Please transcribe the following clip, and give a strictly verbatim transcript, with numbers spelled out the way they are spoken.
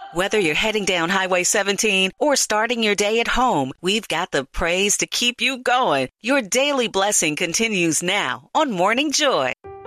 Whether you're heading down Highway seventeen or starting your day at home, we've got the praise to keep you going. Your daily blessing continues now on Morning Joy.